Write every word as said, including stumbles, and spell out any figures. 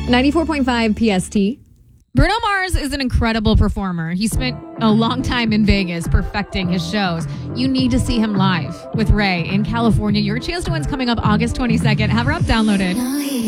ninety-four point five P S T. Bruno Mars is an incredible performer. He spent a long time in Vegas perfecting his shows. You need to see him live with Ray in California. Your chance to win's coming up August twenty-second. Have her up downloaded.